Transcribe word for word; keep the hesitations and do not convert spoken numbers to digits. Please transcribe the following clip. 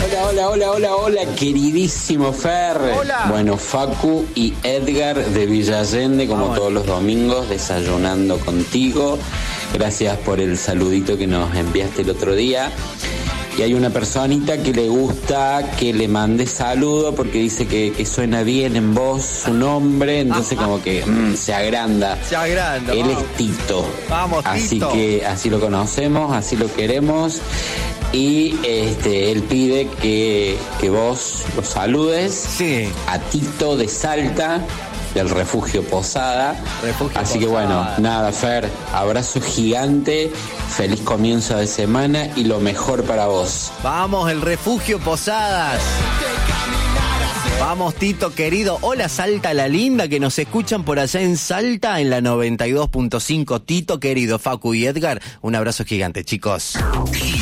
Hola, hola, hola, hola, hola, queridísimo Fer. Hola. Bueno, Facu y Edgar de Villa Allende, como Vamos. todos los domingos, desayunando contigo. Gracias por el saludito que nos enviaste el otro día. Y hay una personita que le gusta que le mande saludo porque dice que, que suena bien en voz su nombre, entonces como que mm, se agranda. Se agranda. Él Vamos. es Tito. Vamos, así Tito. que así lo conocemos, así lo queremos. Y este él pide que, que vos lo saludes. Sí. A Tito de Salta, del Refugio Posada. Refugio Así que Posada. bueno, nada, Fer, abrazo gigante, feliz comienzo de semana y lo mejor para vos. Vamos, el Refugio Posadas. Vamos, Tito querido. Hola, Salta la linda, que nos escuchan por allá en Salta en la noventa y dos punto cinco. Tito querido, Facu y Edgar, un abrazo gigante, chicos.